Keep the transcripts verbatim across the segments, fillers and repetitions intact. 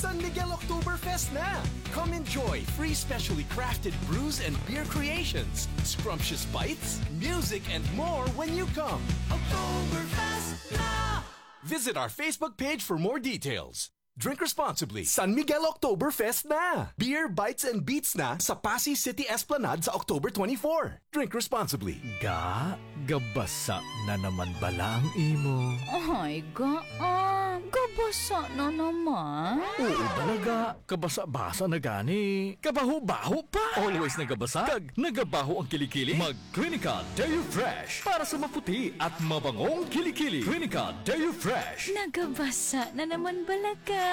San Miguel Oktoberfest na! Come enjoy free specially crafted brews and beer creations, scrumptious bites, music, and more when you come. Oktoberfest na! Visit our Facebook page for more details. Drink responsibly. San Miguel Oktoberfest na! Beer, bites, and beats na sa Pasay City Esplanade sa October twenty-fourth. Drink responsibly. Ga, gabasa na naman bala ang imo. Ay, ga, ah, gabasa na naman. Oo talaga, kabasa-basa na gani. Kabaho-baho pa. Always nagabasa, kag nagabaho ang kilikili. Mag Clinica Deo Fresh para sa maputi at mabangong kilikili. Clinica Deo Fresh. Nagabasa na naman balaga.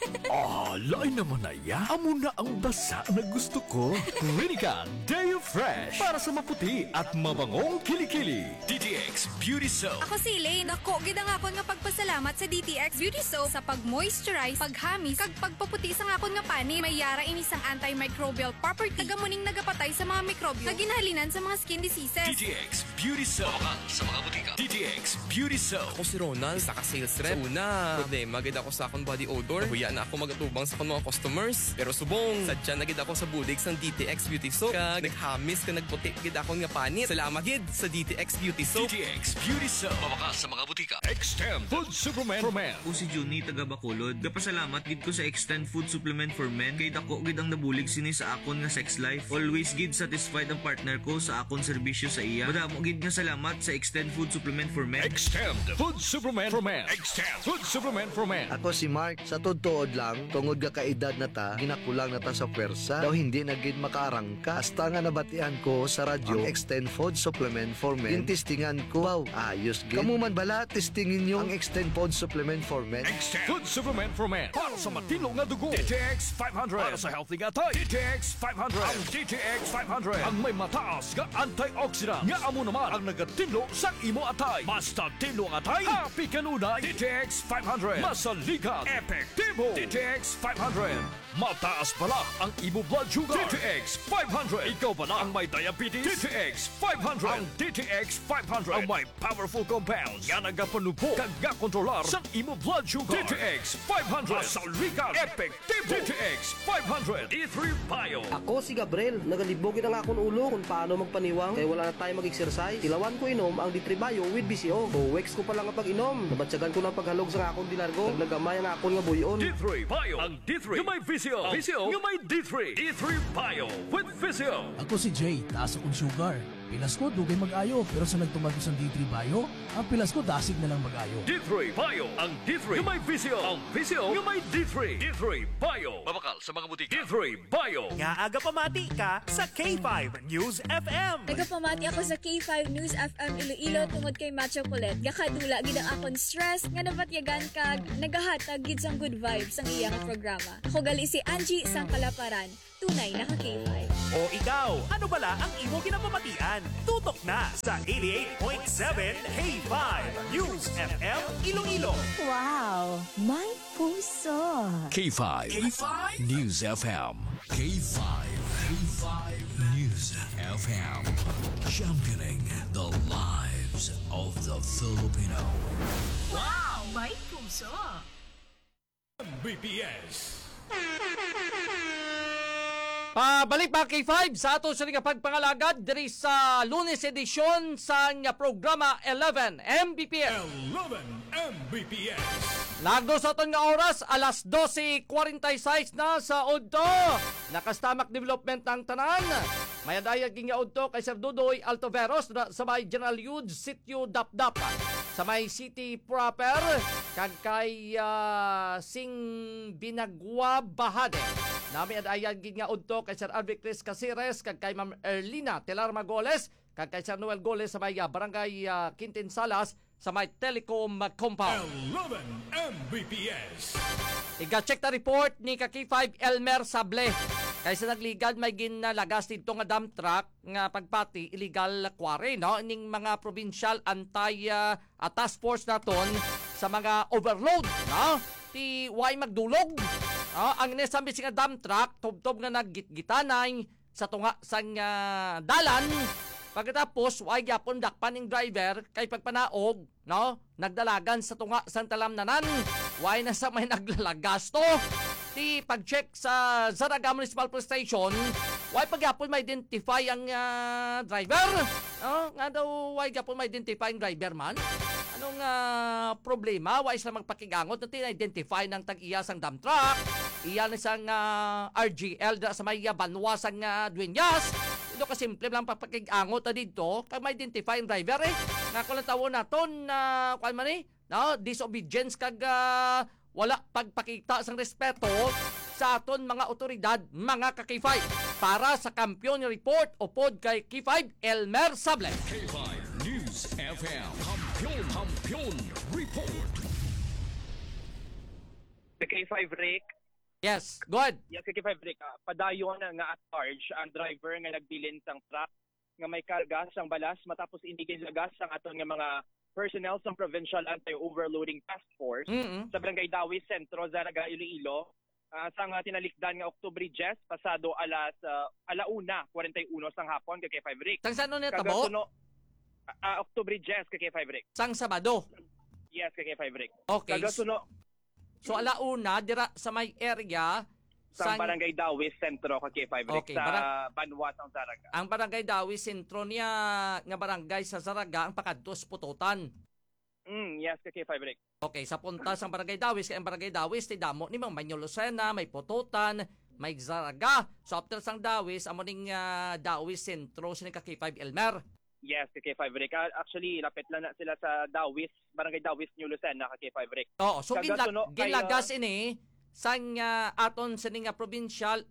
Ah, lain naman na ya. Amo na ang basa na gusto ko. Clinica Deo Fresh para sa maputi at mabangong kilikili. D T X Beauty Soap. Ako si Elaine. Ako, gidang akon nga pagpasalamat sa D T X Beauty Soap sa pag-moisturize, paghamis, kag pagpaputi sa akon nga pani. May yara inisang antimicrobial property. Taga-muning nagapatay sa mga mikrobyo. Kaginhalinan sa mga skin diseases. D T X Beauty Soap. Mabakan sa mga butika. D T X Beauty Soap. Ako si Ronald, saka sales rep. Sa una, problema gid ako sa akong body odor. Nahuya na ako magatubang sa akong mga customers. Pero subong, sadya na gid ako sa bulig sang D T X Beauty Soap. Kag naghamis ka nagputi gid akong nga panit. Salamat gid sa D T X Beauty Soap. D T X Beauty Soap. Mabakan sa mga butika. Extend Food Supplement for Men. Ako si Juni, taga Bacolod. Gapasalamat gid ko sa Extend Food Supplement for Men. Kay dako gid ang nabulig sini sa akon nga sex life. Always gid satisfied ang partner ko sa akon serbisyo sa iya. Madamo gid nga salamat sa Extend Food Supplement for Men. Extend Food Supplement for Men. Extend Food Supplement for Men. Ako si Mark, sa tutuod lang, tungod ga kaedad na ta, ginakulang na ta sa pwersa, daw hindi na gid makaarangka. Hasta nga nabatian ko sa radyo, ang Extend Food Supplement for Men. Yung testingan ko, wow, ayos gid. Kamu man bala, testingin nyo ang Extend Food Supplement for Men. Extend Food Supplement for Men. Para sa matino nga dugo. D T X five hundred. Para sa healthy nga tay. D T X five hundred. Ang D T X five hundred. Ang may mataas nga antioxidant. Nga amo naman ang nagatinlo sa imo atay. Basta tinlo ang atay, happy kanunay. D T X five hundred. Masaligan. Epektibo. D T X five hundred. Mataas pala ang imo blood sugar. D T X five hundred. Ikaw pala ang may diabetes. D T X five hundred. Ang D T X five hundred. Ang may powerful compounds. Nga nagapanupo. Kag nga kontrolar sa imo blood sugar. D T X five hundred. Masaligan. Epektibo. D T X five hundred. D three Bio. Ako si Gabriel. Nagalibogin ang akong ulo kung paano magpaniwang. Kaya wala na tayo mag-exercise. Tilawan ko inom ang D three Bio with B C O. O weeks ko pa lang ang pag-inom. Nabatsagan ko ng paghalog sa akong dilargo. Naglagamay ang akong nga buyon. D three Bio. Ang D three. Yung may V C O. V C O. Yung may D three. D three Bio with V C O. Ako si Jay. Taas akong sugar. Pilas ko, dugay mag-ayo. Pero sa nagtumagos ang D three Bio, ang pilas ko dasig na lang mag-ayo. D three Bio. Ang D three. Yung may V C O. Ang V C O. Yung may D three. D three Bio. Mabakal sa mga butika. D three Bio. Nga aga pamati ka sa K five News F M. Nagapamati ako sa K five News F M Iloilo tungod kay Macho Colette. Gakadula gid ang akon stress nga nabatyagan kag nagahatag gid sang good vibes ang iyang programa. Ako gali si Angie sang Kalaparan. Tunay na ka K five. O ikaw, ano bala ang imo ginapamatian? Tutok na sa eighty-eight point seven K five News F M Iloilo. Wow, may puso. K five. K five News F M. K five. K five News F M. Championing the lives of the Filipino. Wow, may puso. M B P S. Pabalik pa K five sa ato sa nga pagpangalagad diri sa Lunes edisyon sa nga programa eleven M B P S. eleven M B P S. Lagdo sa aton nga oras alas twelve forty-six na sa Udto. Nakastamak development ng tanan. Mayadayag nga Udto kay Sir Dudoy Altoveros sa may General Yude Sitio Dapdap. Sa may city proper kag kay uh, Sing Binagwa Bahade. Nami at ayan gid nga udto kay Sir Alvic Chris Casires kag kay Ma'am Erlina Telar Magoles kag kay Sir Noel Goles sa may uh, barangay uh, Quintin Salas sa may Telecom Compound. eleven M B P S. Iga-check ta report ni ka K five Elmer Sable. Kaysa nagligad may ginalagas dito nga dump truck nga pagpati illegal quarry no ning mga provincial anti uh, task force naton sa mga overload no ti way magdulog. Oh, ang nesambi nga dump truck, tub-tub nga naggitgitanay sa tunga sang uh, dalan. Pagkatapos, way yapon dakpan ng driver kay pagpanaog, no? Nagdalagan sa tunga sang talamnanan. Way na sa may naglalagas to. Di pag-check sa Zaraga Municipal Police Station, why pagyapon ma-identify ang uh, driver? Oh, nga daw why gyapon ma-identify ang driver man? Anong uh, problema? Why sila magpakigangot na tin-identify ng tag-iya sang dump truck? Iyan isang uh, R G L da sa may banwa sang uh, Dueñas. Ito ka simple lang papakigangot na dito kag ma-identify ang driver eh. Nga ko lang tawon naton na uh, kung man eh, no? Disobedience kag uh, wala pagpakita sang respeto sa aton mga otoridad, mga ka-K five. Para sa Kampiyon Report o pod kay K five, Elmer Sable. K five News F M. Kampiyon, Kampiyon Report. K five, Rick. Yes, good. Yes, K five, Rick. Uh, padayon na nga at large ang driver nga nagbilin sang truck nga may karga sang balas matapos inigin lagas sang aton nga mga personnel sa Provincial Anti-Overloading Task Force mm-hmm. sa Barangay Dawi, Sentro, Zaraga, Iloilo. Uh, sa nga tinalikdan nga October ten, pasado alas uh, alauna, forty-one sang hapon kay K five, Rick. Sang sano na tabo? Uh, October ten kay K five, Rick. Sang Sabado? Yes, kay K five, Rick. Okay. Kagasuno, so alauna, dira sa may area sa sang... Barangay Dawi, Sentro, kay K five, Rick, okay, sa barang... Banwa, sang Zaraga. Ang Barangay Dawi, Sentro niya nga barangay sa Zaraga, ang pakadtos pututan. Mm, yes, kay K five, Rick. Okay, sa punta sa Barangay Dawis, kay ang Barangay Dawis, ti damo ni mga Manyolosena, may pututan, may Zaraga. So after sang Dawis, amo ning uh, Dawis Sentro, sining ka K five, Elmer. Yes, kay K five, Rick. Actually, lapit lang na sila sa Dawis, Barangay Dawis, New Lucena, kay K five, Rick. Oo, so ginlag, Kagasuno, ginlagas kay, uh... ini, sang uh, aton sa nga Provincial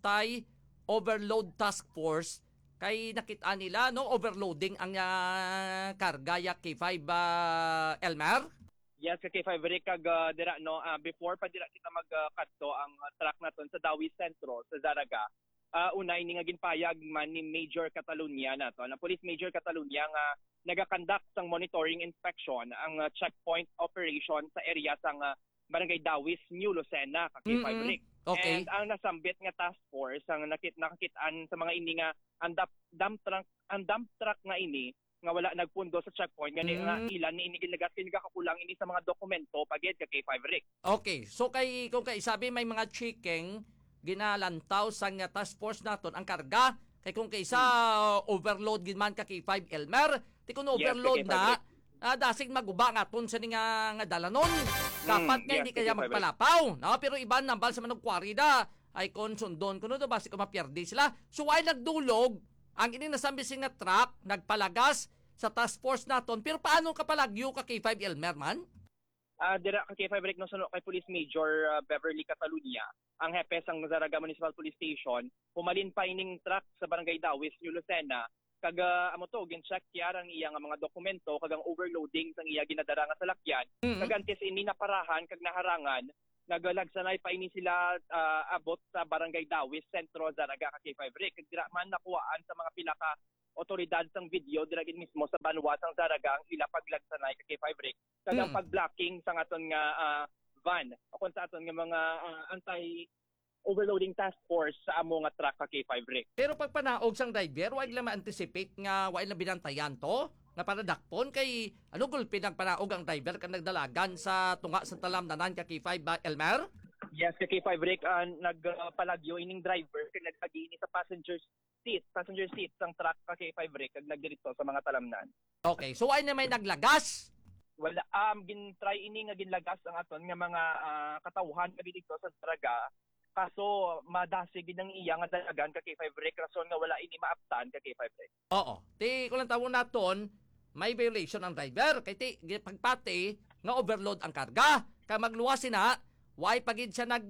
Anti-Overload Task Force, kay nakita nila, no, overloading ang uh, karga ya K five, uh, Elmer? Yes, kay K five, Rick, kag uh, dira, no, uh, before pa dira kita magkadto uh, ang uh, truck naton sa Dawi Sentro, sa Zaraga, uh, unay ni nga ginpayag man ni Major Catalunya nato, na Police Major Catalunya nga nagakandak sang monitoring inspection ang uh, checkpoint operation sa area sang uh, Barangay Dawis, New Lucena, ka K five, mm-hmm. Rick. Okay. And ang nasambit nga task force ang nakit nakakitaan sa mga ini nga ang dump, dump truck ang dump truck nga ini nga wala nagpundo sa checkpoint gani mm. nga ilan ni ini ginagas kini kakulang ini sa mga dokumento pagid ka K five, Rick. Okay. So kay kung kay sabi may mga checking ginalantaw sa nga task force naton ang karga kay kung kay sa mm. overload gid man ka K five, Elmer ti kun overload yes, na Ah, dasig maguba nga ton sa nga nga dalanon. Dapat mm, nga yes, hindi kaya magpalapaw. No, pero iban nambal sa manog kwarida ay kon sundon kuno do basi ko mapierdi sila. So ay nagdulog ang ini nasambi nga truck nagpalagas sa task force naton. Pero paano kapalagyo ka K five, Elmer man? Ah, uh, dira ka K five, Rick, no suno kay Police Major uh, Beverly Catalunya, ang hepe sang Zaraga Municipal Police Station, pumalin pa ining truck sa Barangay Dawis, New Lucena. Kag uh, amo to gin-check kiya ang iya nga mga dokumento kag ang overloading sang iya ginadara nga salakyan mm-hmm. kag antes ini naparahan kag naharangan nagalagsanay pa ini sila uh, abot sa Barangay Dawis, Sentro, Zaraga, ka K five, Rick. Kag dira man nakuhaan sa mga pila ka otoridad sang video dira gid mismo sa Banwa sang Zaraga ang ila paglagsanay ka K five, Rick. Kag ang mm-hmm. pag-blocking sang aton nga uh, van o sa aton nga mga uh, anti overloading task force sa amo nga truck ka K five, Rick. Pero pag panaog sang driver, wag lang ma-anticipate nga wag lang binantayan to nga para dakpon kay ano gulpi nang panaog ang driver kan nagdalagan sa tunga sa talamdanan ka K five, ba, Elmer? Yes, ka K five, Rick, uh, nagpalagyo ining driver kay nagpag-ini sa passenger seat, passenger seat sang truck ka K five, Rick, kag nagdirito sa mga talamnan. Okay, so ay na may naglagas? Wala, um gin-try ini nga ginlagas ang aton nga mga uh, katawhan nga dito sa Zaraga. Kaso madasig ang iya nga dalagan ka K five, Rick, rason nga wala ini maaptan ka K five, Rick. Oo. Ti ko lang tawon naton, may violation ang driver kay ti pagpati nga overload ang karga. Kay magluwas na, why pagid siya nag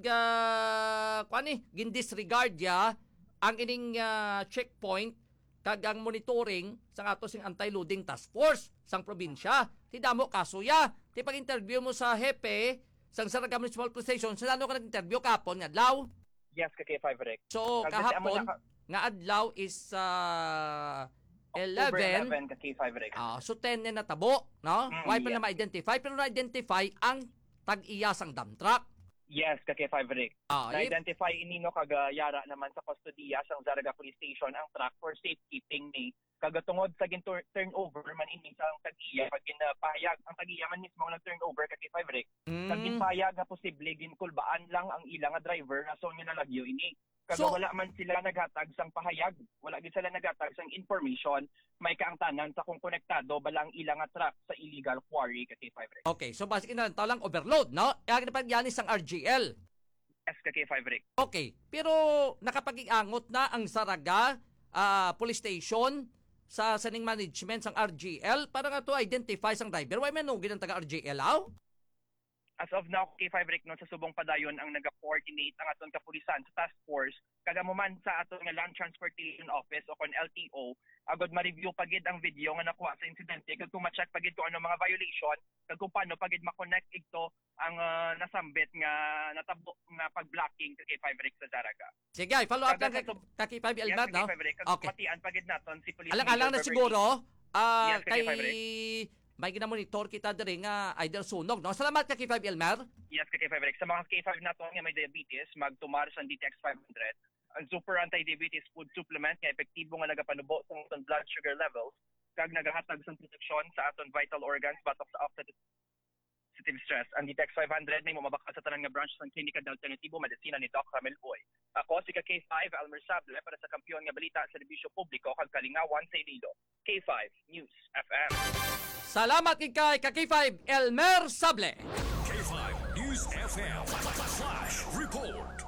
uh, kuani gin-disregard ya ang ining uh, checkpoint kag ang monitoring sang ato sing anti-loading task force sang probinsya. Ti damo kaso ya. Ti pag-interview mo sa hepe sang Zaraga Municipal Police Station, sa ano ka nag-interview kahapon nga adlaw? Yes, ka K five, Rick. So, Kag kahapon ka... nga adlaw is uh, eleven. eleven ka K five, Rick. Uh, so, ten na natabo, no? Mm, Why pa yeah. na ma-identify? Pero na-identify ang tag-iya sang dump truck. Yes, ka K five Rick. Ah, Na-identify inino kaga yara naman sa kustodiya sang Zaraga Police Station ang truck for safekeeping ni kagatungod sa gin turnover man ini sang tagiya pag ginapahayag ang tagiya man mismo nag turnover ka K five Rick. Mm. Kag ginpahayag nga posible ginkulbaan lang ang ilang nga driver na so niya nalagyo ini. Kaga So- wala man sila naghatag sang pahayag, wala gid sila naghatag sang information, may kaangtanan sa kung konektado balang ilang nga truck sa illegal quarry ka K five Rick. Okay, so basically na lang overload, no? Kaya napagyanis ang R G L. Yes, ka K five Rick. Okay, pero nakapag-iangot na ang Zaraga ah, Police Station sa saning management sang R G L para nga to identify sang driver. Why man nugid ang taga R G L, aw? As of now, K five Rick, no, sa subong padayon ang naga-coordinate ang aton kapulisan sa task force kagamuman sa aton nga Land Transportation Office o kon L T O agod ma-review pagid ang video nga nakuha sa insidente kag kung ma-check pagid kung ano mga violation kag kung paano pagid ma-connect igto ang uh, nasambit nga natabo nga pag-blocking sa K five Rick sa Zaraga. Sige, follow up lang Kaga kay sa- kay K five Elmer, Yes, no? K five Rick, kag Okay. matian pagid naton si Police Alang-alang na Major siguro ah Yes, kay kay K five Rick. may ginamonitor kita diri nga either sunog, no? Salamat kay K five Elmer. Yes, ka K five Rick. Sa mga K five nato nga may diabetes, magtumar sa D T X five hundred. Ang Super Anti-Diabetes Food Supplement nga epektibo nga nagapanubo sa aton blood sugar levels kag nagahatag sa proteksyon sa aton vital organs batok sa oxidative stress. Ang D T X five hundred may mabakal sa tanan nga branch ng Klinika de Alternatibo Medicina ni Doc Ramel Boy. Ako si ka K five Elmer Sable para sa kampiyon nga balita sa serbisyo publiko kag kalingawan sa Iloilo. K five News F M. Salamat kay kay K five Elmer Sable. K five News F M Flash Report.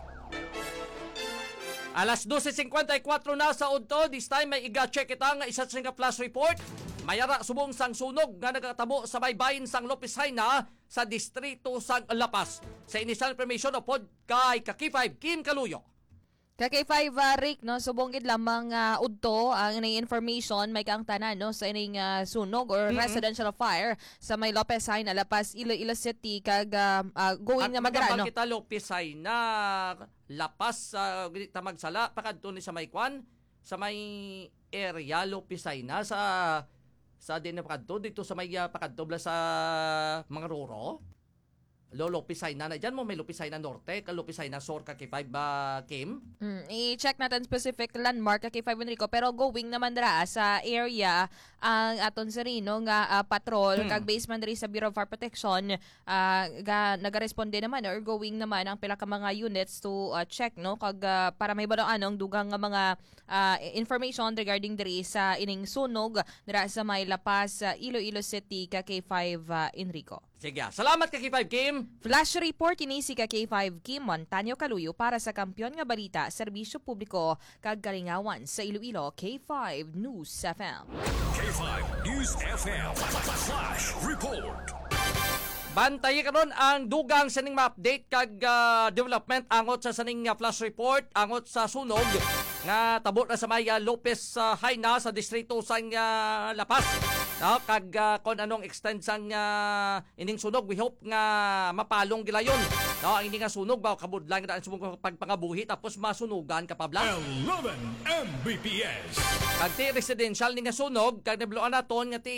Alas twelve fifty-four na sa udto, this time may iga-check kita nga isa sa nga flash report. Mayara subong sang sunog nga nagkatabo sa baybayin sang Lopez Haina sa distrito sang Lapas. Sa initial information o pod kay K five Kim Kaluyo. Ka K five uh, Rick, no, subong gid lamang uh, udto ang ining information may kaang tanan no sa ining uh, sunog or Mm-hmm. residential fire sa may Lopez Haina, Lapas, Iloilo City kag uh, uh, going At na magara no. kita Lopez Haina Lapas sa uh, tamagsala pakadto ni sa may kwan sa may area Lopez Haina sa sa din na pakadto dito sa may uh, pakadto bla sa mga roro. Lolo Pisay na na dyan mo may Lupisay na Norte, ka Lupisay na Sur, ka K five ba, Kim? Mm, i-check natin specific landmark ka K five Enrico pero going naman dra sa area ang aton Serino nga uh, patrol Hmm. kag base man diri sa Bureau of Fire Protection uh, ga nagaresponde naman or going naman ang pila ka mga units to uh, check no kag uh, para may badang anong dugang nga mga uh, information regarding diri sa ining sunog dira sa may Lapas, uh, Iloilo City ka K five uh, Enrico. Sige, salamat ka K five Kim. Flash report ini si ka K five Kim Montaño Kaluyo para sa kampiyon nga balita, serbisyo publiko kag kalingawan sa Iloilo. K five News F M. K five News F M Flash Report. Bantay karon ang dugang saning ma-update kag uh, development angot sa saning uh, flash report angot sa sunog nga tabot na sa may uh, Lopez uh, Haina sa distrito sang uh, Lapas. No, kag uh, kon anong extent sang uh, ining sunog, we hope nga mapalong gilayon. No, ang ining nga sunog ba kabudlang daan sumong pagpangabuhi tapos masunugan kapabla. eleven M B P S. Kag ti residential ni nga sunog kag nabloan naton nga ti